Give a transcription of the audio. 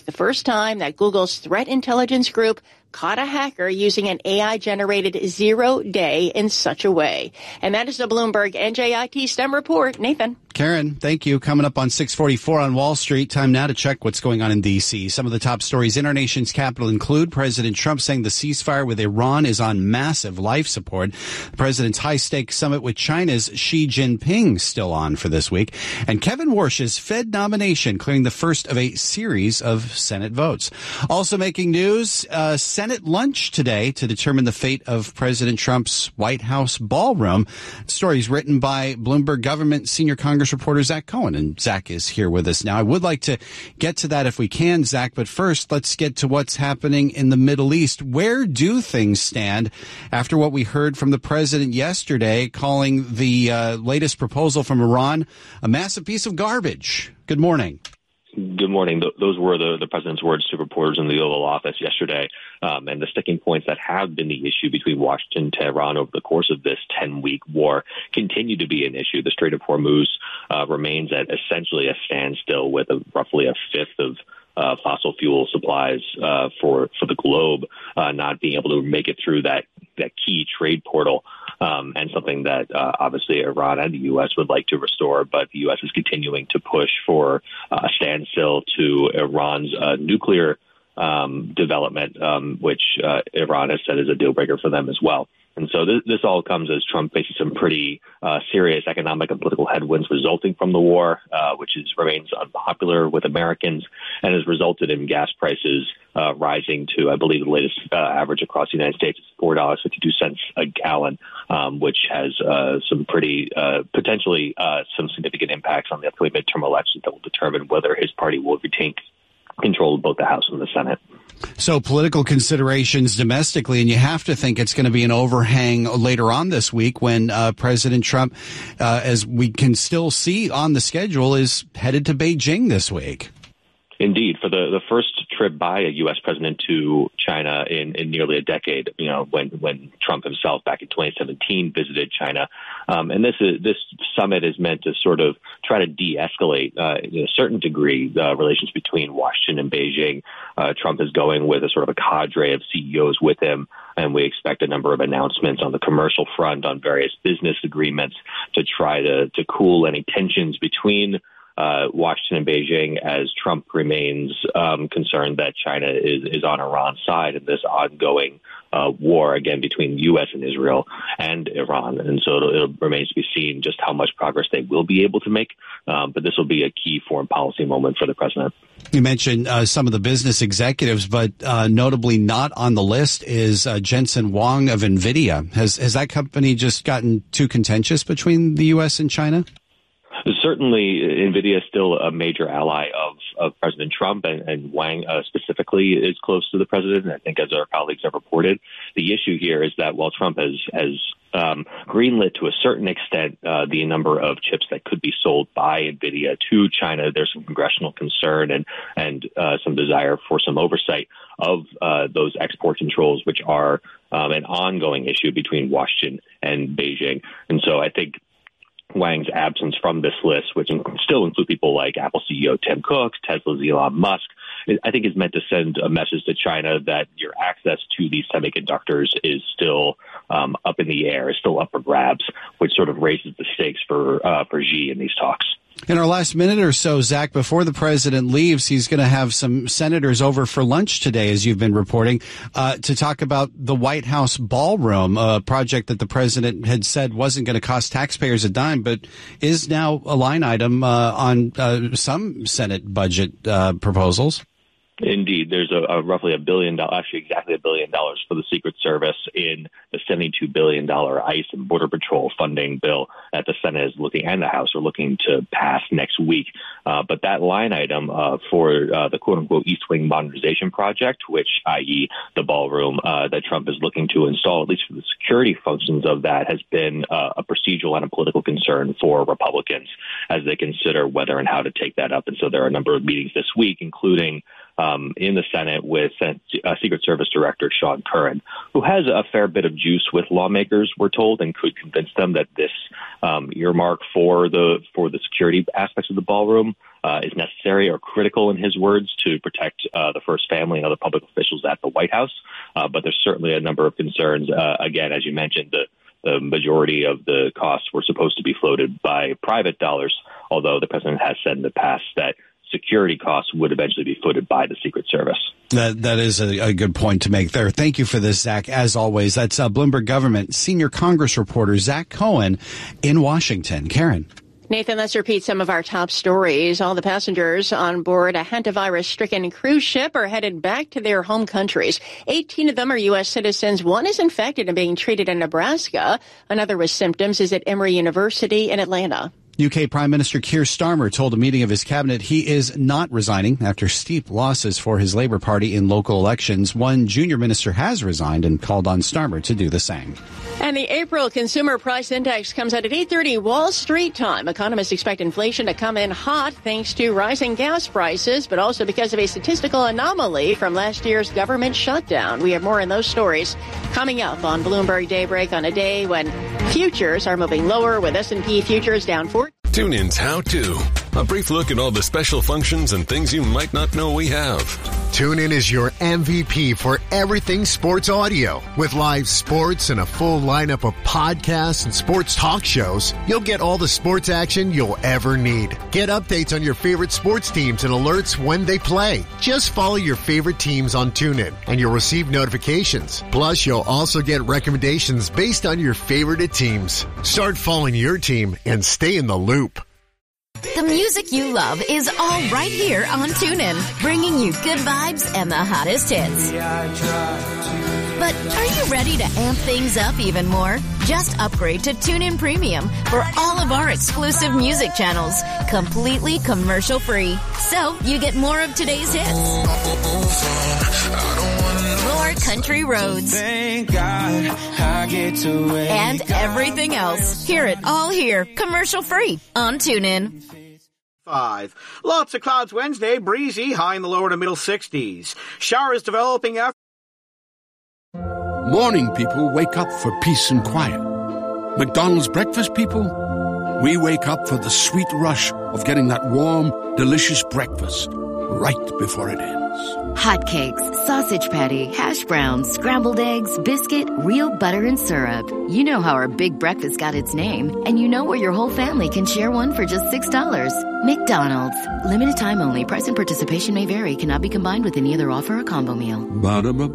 the first time that Google's threat intelligence group caught a hacker using an AI-generated 0 day in such a way. And that is the Bloomberg NJIT STEM report. Nathan. Karen, thank you. Coming up on 644 on Wall Street. Time now to check what's going on in D.C. Some of the top stories in our nation's capital include President Trump saying the ceasefire with Iran is on massive life support. The president's high-stakes summit with China's Xi Jinping still on for this week. And Kevin Warsh's Fed nomination clearing the first of a series of Senate votes. Also making news, Senate lunch today to determine the fate of President Trump's White House ballroom. Stories written by Bloomberg government senior Congress reporter Zach Cohen. And Zach is here with us now. I would like to get to that if we can, Zach, but first let's get to what's happening in the Middle East. Where do things stand after what we heard from the president yesterday, calling the latest proposal from Iran a massive piece of garbage? Good morning. Good morning. Those were the president's words to reporters in the Oval Office yesterday. And the sticking points that have been the issue between Washington and Tehran over the course of this 10-week war continue to be an issue. The Strait of Hormuz remains at essentially a standstill with roughly a fifth of fossil fuel supplies for the globe not being able to make it through that key trade portal. And something that obviously Iran and the U.S. would like to restore, but the U.S. is continuing to push for a standstill to Iran's nuclear development, which Iran has said is a deal breaker for them as well. And so this all comes as Trump faces some pretty serious economic and political headwinds resulting from the war, which remains unpopular with Americans and has resulted in gas prices rising to, I believe, the latest average across the United States is $4.52 a gallon, which has some pretty potentially some significant impacts on the upcoming midterm elections that will determine whether his party will retain control of both the House and the Senate. So political considerations domestically, and you have to think it's going to be an overhang later on this week when President Trump, as we can still see on the schedule, is headed to Beijing this week. Indeed, for the first trip by a U.S. president to China in nearly a decade, when Trump himself back in 2017 visited China. And this summit is meant to sort of try to de-escalate, in a certain degree, relations between Washington and Beijing. Trump is going with a sort of a cadre of CEOs with him, and we expect a number of announcements on the commercial front, on various business agreements to try to cool any tensions between Washington and Beijing, as Trump remains concerned that China is on Iran's side in this ongoing war, again, between the U.S. and Israel and Iran. And so it remains to be seen just how much progress they will be able to make. But this will be a key foreign policy moment for the president. You mentioned some of the business executives, but notably not on the list is Jensen Huang of NVIDIA. Has that company just gotten too contentious between the U.S. and China? Certainly, NVIDIA is still a major ally of President Trump, and Wang specifically is close to the president. And I think, as our colleagues have reported, the issue here is that while Trump has greenlit to a certain extent the number of chips that could be sold by NVIDIA to China, there's some congressional concern and some desire for some oversight of those export controls, which are an ongoing issue between Washington and Beijing. And so I think Wang's absence from this list, which still include people like Apple CEO Tim Cook, Tesla's Elon Musk, I think is meant to send a message to China that your access to these semiconductors is still up in the air, is still up for grabs, which sort of raises the stakes for Xi in these talks. In our last minute or so, Zach, before the president leaves, he's going to have some senators over for lunch today, as you've been reporting, to talk about the White House ballroom, a project that the president had said wasn't going to cost taxpayers a dime, but is now a line item on some Senate budget proposals. Indeed, there's a roughly $1 billion, actually exactly $1 billion for the Secret Service in the $72 billion ICE and Border Patrol funding bill that the Senate is looking, and the House are looking to pass next week. But that line item for the quote-unquote East Wing modernization project, which, i.e. the ballroom that Trump is looking to install, at least for the security functions of that, has been a procedural and a political concern for Republicans as they consider whether and how to take that up. And so there are a number of meetings this week, including in the Senate with Secret Service Director Sean Curran, who has a fair bit of juice with lawmakers, we're told, and could convince them that this earmark for the security aspects of the ballroom is necessary or critical, in his words, to protect the first family and other public officials at the White House. But there's certainly a number of concerns. Again, as you mentioned, the majority of the costs were supposed to be floated by private dollars, although the president has said in the past that security costs would eventually be footed by the Secret Service. That is a good point to make there. Thank you for this, Zach. As always, that's Bloomberg Government Senior Congress reporter Zach Cohen in Washington. Karen. Nathan, let's repeat some of our top stories. All the passengers on board a hantavirus-stricken cruise ship are headed back to their home countries. 18 of them are U.S. citizens. One is infected and being treated in Nebraska. Another with symptoms is at Emory University in Atlanta. UK Prime Minister Keir Starmer told a meeting of his cabinet he is not resigning after steep losses for his Labour Party in local elections. One junior minister has resigned and called on Starmer to do the same. And the April Consumer Price Index comes out at 8:30 Wall Street time. Economists expect inflation to come in hot thanks to rising gas prices, but also because of a statistical anomaly from last year's government shutdown. We have more on those stories coming up on Bloomberg Daybreak on a day when futures are moving lower, with S&P futures down 4. TuneIn's How To. A brief look at all the special functions and things you might not know we have. TuneIn is your MVP for everything sports audio. With live sports and a full lineup of podcasts and sports talk shows, you'll get all the sports action you'll ever need. Get updates on your favorite sports teams and alerts when they play. Just follow your favorite teams on TuneIn and you'll receive notifications. Plus, you'll also get recommendations based on your favorite teams. Start following your team and stay in the loop. The music you love is all right here on TuneIn, bringing you good vibes and the hottest hits. But are you ready to amp things up even more? Just upgrade to TuneIn Premium for all of our exclusive music channels, completely commercial-free. So you get more of today's hits, more country roads, and everything else. Hear it all here, commercial-free on TuneIn. 5. Lots of clouds Wednesday, breezy, high in the lower to middle 60s. Showers developing after. Morning people wake up for peace and quiet. McDonald's breakfast people, we wake up for the sweet rush of getting that warm, delicious breakfast right before it ends. Hotcakes, sausage patty, hash browns, scrambled eggs, biscuit, real butter and syrup. You know how our big breakfast got its name, and you know where your whole family can share one for just $6. McDonald's. Limited time only. Price and participation may vary. Cannot be combined with any other offer or combo meal. Ba-da-ba-ba.